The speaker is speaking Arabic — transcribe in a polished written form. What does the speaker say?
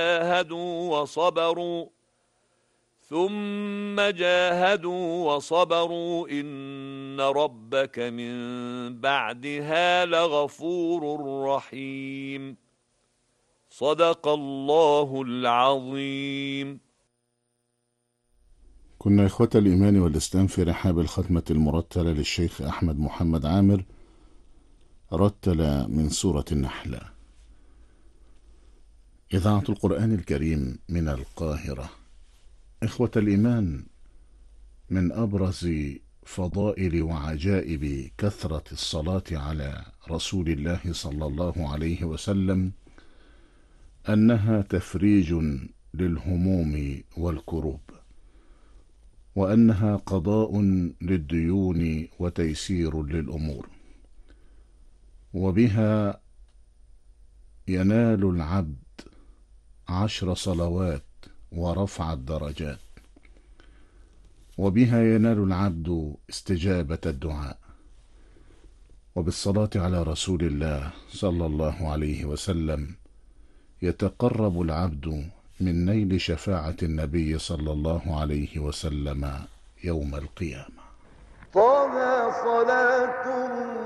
جاهدوا وصبروا إن ربك من بعدها لغفور رحيم. صدق الله العظيم. كنا إخوة الإيمان والإسلام في رحاب الختمة المرتلة للشيخ أحمد محمد عامر، رتل من سورة النحل. إذاعة القرآن الكريم من القاهرة. إخوة الإيمان، من أبرز فضائل وعجائب كثرة الصلاة على رسول الله صلى الله عليه وسلم أنها تفريج للهموم والكروب، وأنها قضاء للديون وتيسير للأمور، وبها ينال العبد 10 صلوات ورفع الدرجات، وبها ينال العبد استجابة الدعاء. وبالصلاة على رسول الله صلى الله عليه وسلم يتقرب العبد من نيل شفاعة النبي صلى الله عليه وسلم يوم القيامة. طه صلاة